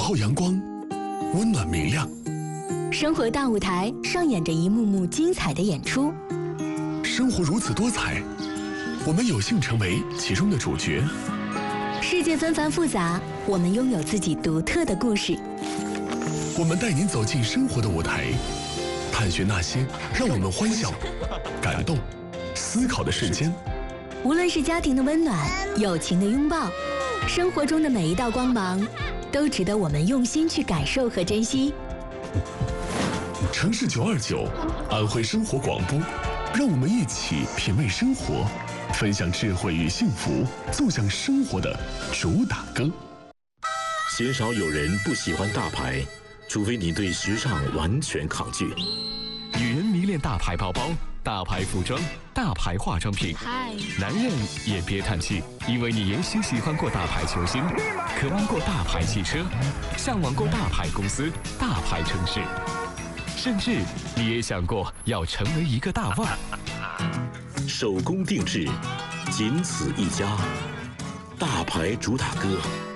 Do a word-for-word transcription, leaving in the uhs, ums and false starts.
后阳光，温暖明亮。 生活大舞台上演着一幕幕精彩的演出。 生活如此多彩，我们有幸成为其中的主角。 世界纷繁复杂，我们拥有自己独特的故事。 我们带您走进生活的舞台，探寻那些让我们欢笑、感动、思考的瞬间。 无论是家庭的温暖、友情的拥抱，生活中的每一道光芒，都值得我们用心去感受和珍惜。 城市九二九，安徽生活广播，让我们一起品味生活，分享智慧与幸福，奏响生活的主打歌。 鲜少有人不喜欢大牌，除非你对时尚完全抗拒。 女人迷恋大牌包包、大牌服装、大牌化妆品，男人也别叹气，因为你也许喜欢过大牌球星，渴望过大牌汽车，向往过大牌公司、大牌城市，甚至你也想过要成为一个大腕。 手工定制，仅此一家，大牌主打歌。